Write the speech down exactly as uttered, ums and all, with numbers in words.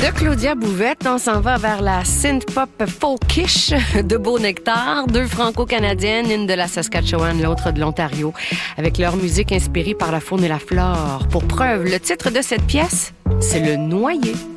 De Claudia Bouvette, on s'en va vers la synth-pop folkish de Beau Nectar, deux franco-canadiennes, une de la Saskatchewan, l'autre de l'Ontario, avec leur musique inspirée par la faune et la flore. Pour preuve, le titre de cette pièce, c'est Le Noyer.